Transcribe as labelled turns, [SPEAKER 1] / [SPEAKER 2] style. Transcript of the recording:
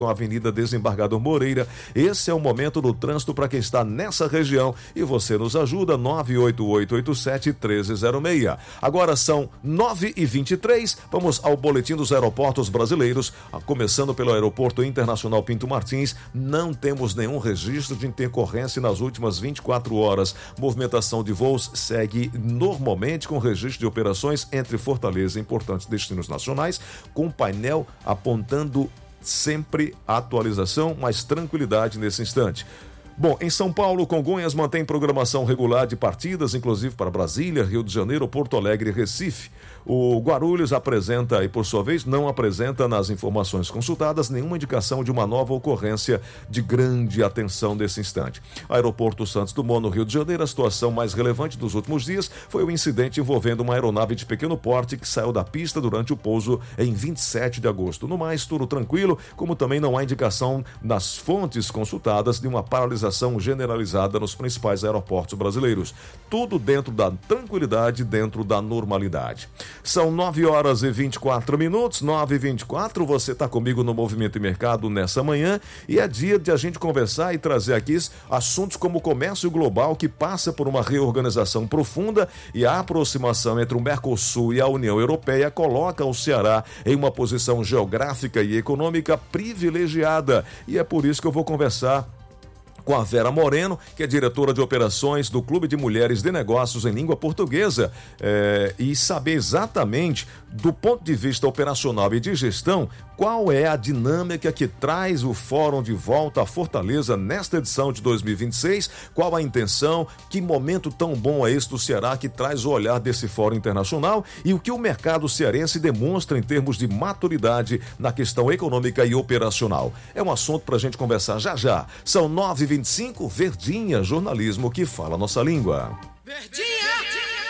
[SPEAKER 1] com a Avenida Desembargador Moreira. Esse é o momento do trânsito para quem está nessa região e você nos ajuda, 98887-1306. Agora são 9h23, vamos ao boletim dos aeroportos brasileiros, começando pelo Aeroporto Internacional Pinto Martins. Não temos nenhum registro de intercorrência nas últimas 24 horas. Movimentação de voos segue normalmente com registro de operações entre Fortaleza e importantes destinos nacionais, com painel apontando sempre atualização, mas tranquilidade nesse instante. Bom, em São Paulo, Congonhas mantém programação regular de partidas, inclusive para Brasília, Rio de Janeiro, Porto Alegre e Recife. O Guarulhos apresenta, e por sua vez, não apresenta nas informações consultadas nenhuma indicação de uma nova ocorrência de grande atenção nesse instante. Aeroporto Santos Dumont, no Rio de Janeiro, a situação mais relevante dos últimos dias foi o incidente envolvendo uma aeronave de pequeno porte que saiu da pista durante o pouso em 27 de agosto. No mais, tudo tranquilo, como também não há indicação nas fontes consultadas de uma paralisação generalizada nos principais aeroportos brasileiros. Tudo dentro da tranquilidade, dentro da normalidade. São 9h24, 9h24, você está comigo no Movimento e Mercado nessa manhã e é dia de a gente conversar e trazer aqui assuntos como o comércio global, que passa por uma reorganização profunda, e a aproximação entre o Mercosul e a União Europeia coloca o Ceará em uma posição geográfica e econômica privilegiada, e é por isso que eu vou conversar com a Vera Moreno, que é diretora de operações do Clube de Mulheres de Negócios em Língua Portuguesa, e saber exatamente, do ponto de vista operacional e de gestão, qual é a dinâmica que traz o Fórum de volta à Fortaleza nesta edição de 2026, qual a intenção, que momento tão bom é esse do Ceará que traz o olhar desse Fórum Internacional e o que o mercado cearense demonstra em termos de maturidade na questão econômica e operacional. É um assunto para a gente conversar já já. São 9h25, Verdinha, jornalismo que fala nossa língua.